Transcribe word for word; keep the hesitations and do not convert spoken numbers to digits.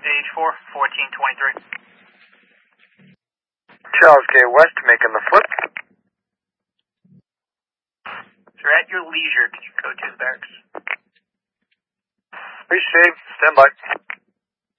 Stage four, fourteen twenty-three. Charles Gate West making the flip. Sir, at your leisure, could you go to the barracks? Appreciate it. Stand by.